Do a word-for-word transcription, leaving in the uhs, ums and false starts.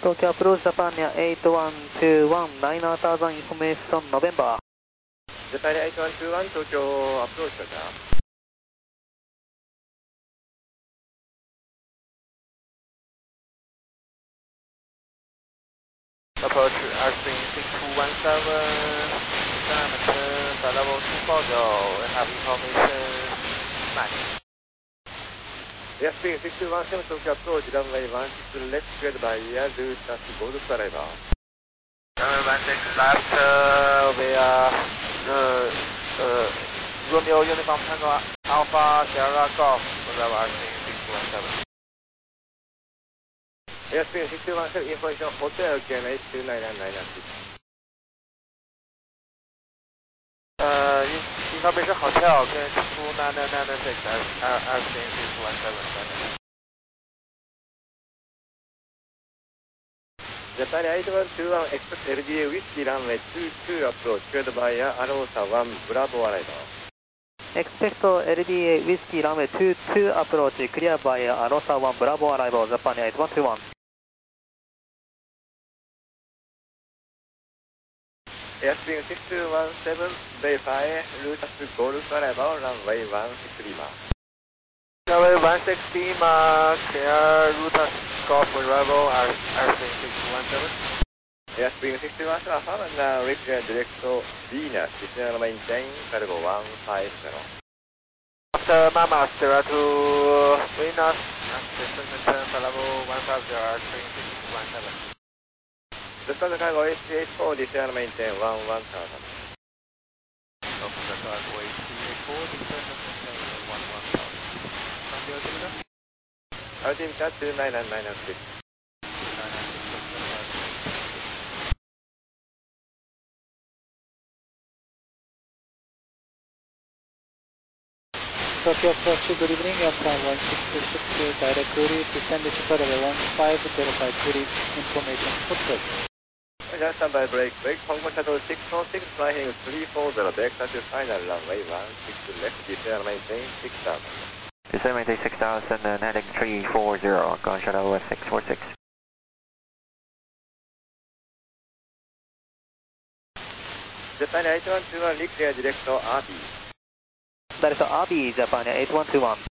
Tokyo approach Japan eight one two one, nine thousand information November. Japan eight one two one, Tokyo approach Japan. Approach airspeed six two one seven, diameter level two four zero, we have information nine. Airspeed six two one seven, Tokyo approach, runway one six left, squared by air, route as Golden Arrival. Runway one six left, uh, we are uh, uh, Romeo Uniform Tango Alpha Sierra Golf, arrival airspeed six two one seven. Airspeed six two one seven, information hotel, K M H two nine nine nine six. Uh, information hotel, K M H two nine nine nine six, airspeed six two one seven. Japan eight one two one, expect L D A Whiskey runway two two approach, squared by air, Arosa one, Bravo arrival. Expect L D A Whiskey runway two two approach, clear by Arosa one, Bravo arrival, Japan eight one two one. Airspeed six two one seven, verify, route as Golden Arrival, runway one six Lima. Runway one six Lima, clear, route as Golf arrival, airspeed six two one seven. Airspeed six two one seven, Alpha, and now reach direct to Venus, descend and maintain, cargo one five zero. After Mama, Sierra to Venus, descend and maintain, level one five zero, airspeed six two one seven. The start cargo H H four, descend and maintain one one thousand. Open the cargo H H four, descend and maintain one one thousand. From the altimeter? Altimeter two nine nine nine six. Tokyo approach, good evening, Aircraft one six two six, direct query, descend to level one five zero five, query information hotel. Just standby break, break, Hong Kong Shuttle six four six, flying three four zero, vector to final runway one six left, descend and maintain six thousand. Descend maintain six thousand and heading three four zero, Hong Kong Shuttle six four six. Japan eight one two one, clear direct to R B. That is R B, Japan eight one two one.